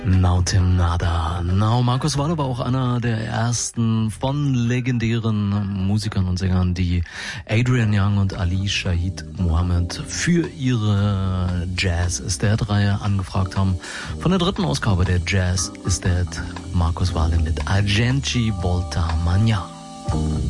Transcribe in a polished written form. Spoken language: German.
Nautim Nada. Markus Waller war auch einer der ersten von legendären Musikern und Sängern, die Adrian Young und Ali Shaheed Muhammad für ihre Jazz is Dead-Reihe angefragt haben. Von der dritten Ausgabe der Jazz is Dead, Markus Waller mit Argenti Volta Magna.